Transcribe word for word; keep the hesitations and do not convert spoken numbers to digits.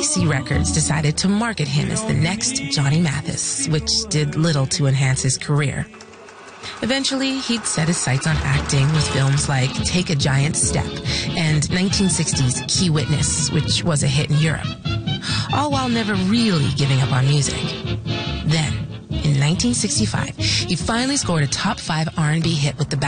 C Records decided to market him as the next Johnny Mathis, which did little to enhance his career. Eventually, he'd set his sights on acting with films like Take a Giant Step and nineteen sixties Key Witness, which was a hit in Europe, all while never really giving up on music. Then, in nineteen sixty-five, he finally scored a top five R and B hit with the